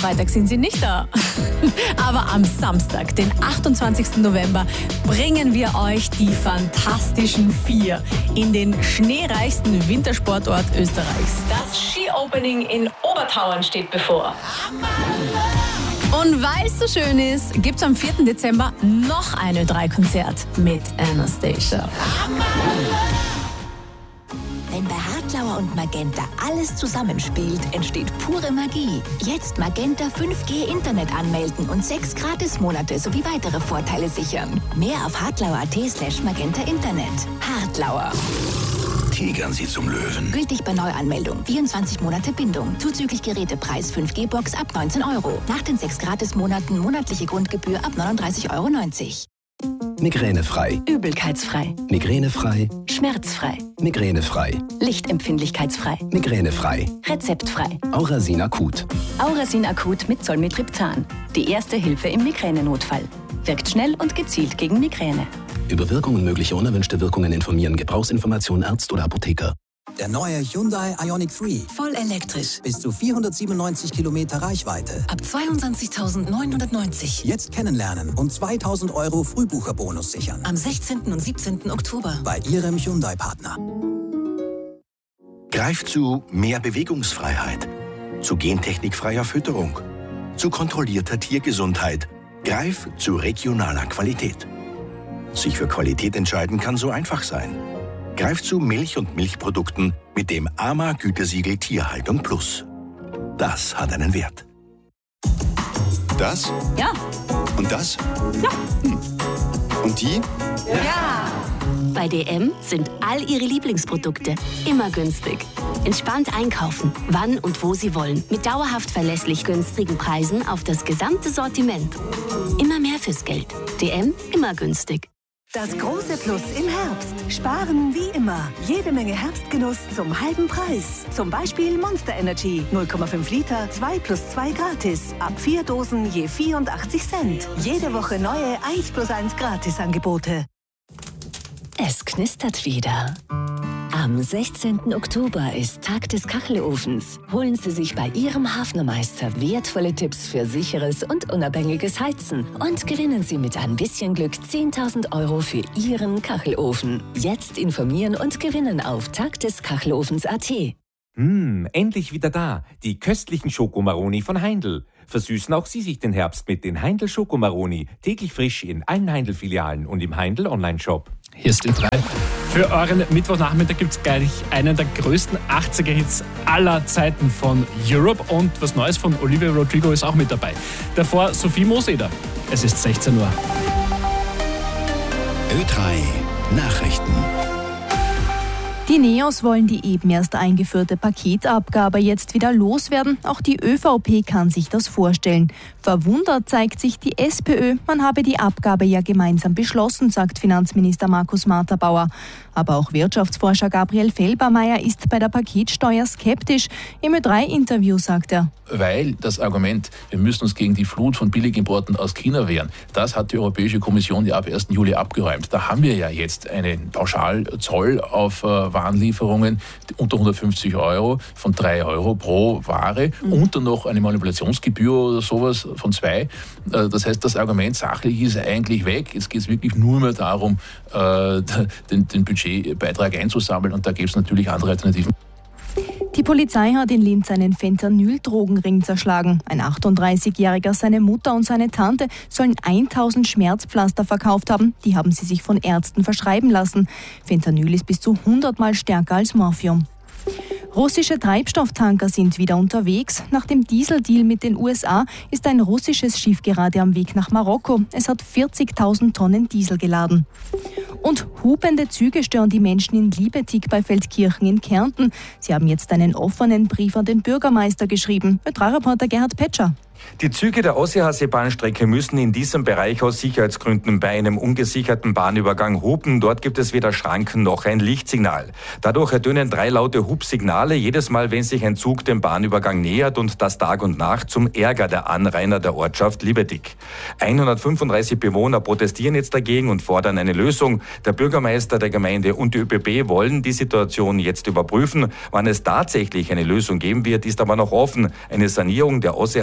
Freitag sind sie nicht da. Aber am Samstag, den 28. November, bringen wir euch die Fantastischen Vier in den schneereichsten Wintersportort Österreichs. Das Ski-Opening in Obertauern steht bevor. Und weil es so schön ist, gibt es am 4. Dezember noch ein Ö3-Konzert mit Anastacia. Wenn bei Hartlauer und Magenta alles zusammenspielt, entsteht pure Magie. Jetzt Magenta 5G Internet anmelden und 6 Gratismonate sowie weitere Vorteile sichern. Mehr auf hartlauer.at/Magenta Internet. Hartlauer. Tigern Sie zum Löwen. Gültig bei Neuanmeldung. 24 Monate Bindung. Zuzüglich Gerätepreis 5G-Box ab 19 Euro. Nach den 6 Gratismonaten monatliche Grundgebühr ab 39,90 Euro. Migränefrei. Übelkeitsfrei. Migränefrei. Schmerzfrei. Migränefrei. Lichtempfindlichkeitsfrei. Migränefrei. Rezeptfrei. Aurasin Akut. Aurasin Akut mit Zolmitriptan. Die erste Hilfe im Migränenotfall. Wirkt schnell und gezielt gegen Migräne. Über Wirkung und mögliche unerwünschte Wirkungen informieren. Gebrauchsinformation Arzt oder Apotheker. Der neue Hyundai Ioniq 3. Voll elektrisch. Bis zu 497 Kilometer Reichweite. Ab 22.990. Jetzt kennenlernen und 2.000 Euro Frühbucherbonus sichern. Am 16. und 17. Oktober. Bei Ihrem Hyundai-Partner. Greif zu mehr Bewegungsfreiheit, zu gentechnikfreier Fütterung, zu kontrollierter Tiergesundheit. Greif zu regionaler Qualität. Sich für Qualität entscheiden kann so einfach sein. Greif zu Milch und Milchprodukten mit dem AMA-Gütesiegel Tierhaltung Plus. Das hat einen Wert. Das? Ja. Und das? Ja. Und die? Ja. Bei DM sind all Ihre Lieblingsprodukte immer günstig. Entspannt einkaufen, wann und wo Sie wollen. Mit dauerhaft verlässlich günstigen Preisen auf das gesamte Sortiment. Immer mehr fürs Geld. DM, immer günstig. Das große Plus im Herbst. Sparen wie immer. Jede Menge Herbstgenuss zum halben Preis. Zum Beispiel Monster Energy. 0,5 Liter, 2 + 2 gratis. Ab 4 Dosen je 84 Cent. Jede Woche neue 1+1 Gratisangebote. Es knistert wieder. Am 16. Oktober ist Tag des Kachelofens. Holen Sie sich bei Ihrem Hafnermeister wertvolle Tipps für sicheres und unabhängiges Heizen und gewinnen Sie mit ein bisschen Glück 10.000 Euro für Ihren Kachelofen. Jetzt informieren und gewinnen auf tagdeskachelofens.at. Endlich wieder da. Die köstlichen Schokomaroni von Heindl. Versüßen auch Sie sich den Herbst mit den Heindl Schokomaroni. Täglich frisch in allen Heindl-Filialen und im Heindl Online-Shop. Hier ist Ö3. Für euren Mittwochnachmittag gibt es gleich einen der größten 80er-Hits aller Zeiten von Europe. Und was Neues von Olivia Rodrigo ist auch mit dabei. Davor Sophie Moseder. Es ist 16 Uhr. Ö3 Nachrichten. Die NEOS wollen die eben erst eingeführte Paketabgabe jetzt wieder loswerden. Auch die ÖVP kann sich das vorstellen. Verwundert zeigt sich die SPÖ. Man habe die Abgabe ja gemeinsam beschlossen, sagt Finanzminister Markus Marterbauer. Aber auch Wirtschaftsforscher Gabriel Felbermayr ist bei der Paketsteuer skeptisch. Im Ö3-Interview sagt er: Weil das Argument, wir müssen uns gegen die Flut von Billigimporten aus China wehren, das hat die Europäische Kommission ja ab 1. Juli abgeräumt. Da haben wir ja jetzt einen Pauschalzoll auf Warenlieferungen unter 150 Euro von 3 Euro pro Ware und dann noch eine Manipulationsgebühr oder sowas von 2. Das heißt, das Argument sachlich ist eigentlich weg. Jetzt geht es wirklich nur mehr darum, den Budgetbeitrag einzusammeln, und da gibt es natürlich andere Alternativen. Die Polizei hat in Linz einen Fentanyl-Drogenring zerschlagen. Ein 38-Jähriger, seine Mutter und seine Tante sollen 1000 Schmerzpflaster verkauft haben. Die haben sie sich von Ärzten verschreiben lassen. Fentanyl ist bis zu 100-mal stärker als Morphium. Russische Treibstofftanker sind wieder unterwegs. Nach dem Dieseldeal mit den USA ist ein russisches Schiff gerade am Weg nach Marokko. Es hat 40.000 Tonnen Diesel geladen. Und hupende Züge stören die Menschen in Liebetig bei Feldkirchen in Kärnten. Sie haben jetzt einen offenen Brief an den Bürgermeister geschrieben. Ö3-Reporter Gerhard Petscher. Die Züge der Ostsee-Bahnstrecke müssen in diesem Bereich aus Sicherheitsgründen bei einem ungesicherten Bahnübergang hupen. Dort gibt es weder Schranken noch ein Lichtsignal. Dadurch ertönen 3 laute Hupsignale jedes Mal, wenn sich ein Zug dem Bahnübergang nähert, und das Tag und Nacht zum Ärger der Anrainer der Ortschaft Liebetig. 135 Bewohner protestieren jetzt dagegen und fordern eine Lösung. Der Bürgermeister der Gemeinde und die ÖBB wollen die Situation jetzt überprüfen. Wann es tatsächlich eine Lösung geben wird, ist aber noch offen. Eine Sanierung der Ostsee-Bahn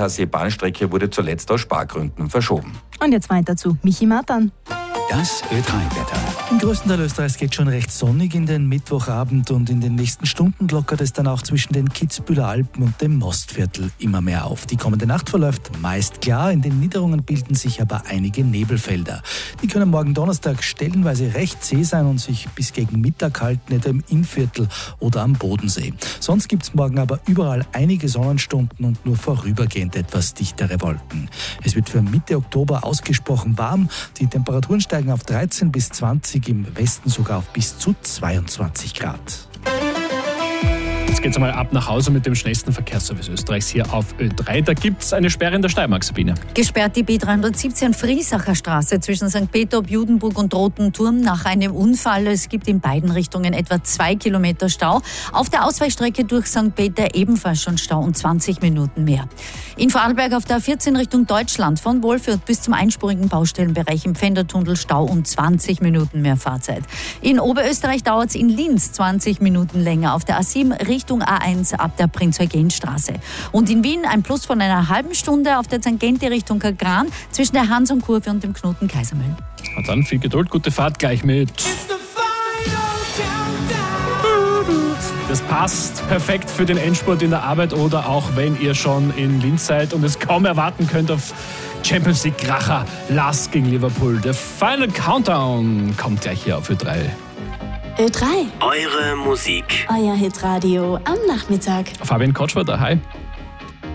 Bahnstrecke wurde zuletzt aus Spargründen verschoben. Und jetzt weiter zu Michi Matan. Das Ö3-Wetter. Im größten Teil Österreichs geht schon recht sonnig in den Mittwochabend und in den nächsten Stunden lockert es dann auch zwischen den Kitzbüheler Alpen und dem Mostviertel immer mehr auf. Die kommende Nacht verläuft meist klar, in den Niederungen bilden sich aber einige Nebelfelder. Die können morgen Donnerstag stellenweise recht zäh sein und sich bis gegen Mittag halten, etwa im Innviertel oder am Bodensee. Sonst gibt es morgen aber überall einige Sonnenstunden und nur vorübergehend etwas dichtere Wolken. Es wird für Mitte Oktober ausgesprochen warm, die Temperaturen steigen auf 13 bis 20, im Westen sogar auf bis zu 22 Grad. Jetzt geht's einmal ab nach Hause mit dem schnellsten Verkehrsservice Österreichs hier auf Ö3. Da gibt's eine Sperre in der Steiermark, Sabine. Gesperrt die B317 Friesacher Straße zwischen St. Peter ob Judenburg und Roten Turm nach einem Unfall. Es gibt in beiden Richtungen etwa 2 Kilometer Stau. Auf der Ausweichstrecke durch St. Peter ebenfalls schon Stau und 20 Minuten mehr. In Vorarlberg auf der A14 Richtung Deutschland von Wolfurt bis zum einspurigen Baustellenbereich im Pfändertunnel Stau und 20 Minuten mehr Fahrzeit. In Oberösterreich dauert es in Linz 20 Minuten länger. Auf der A7 Richtung A1 ab der Prinz-Eugen-Straße. Und in Wien ein Plus von einer halben Stunde auf der Tangente Richtung Kagran zwischen der Hanson-Kurve und dem Knoten Kaisermühlen. Und dann viel Geduld, gute Fahrt gleich mit. Das passt perfekt für den Endspurt in der Arbeit oder auch wenn ihr schon in Linz seid und es kaum erwarten könnt auf Champions League Kracher Lask gegen Liverpool. Der Final Countdown kommt gleich hier auf Ö3. Ö3. Eure Musik. Euer Hitradio am Nachmittag. Fabian Kotsch war da, hi.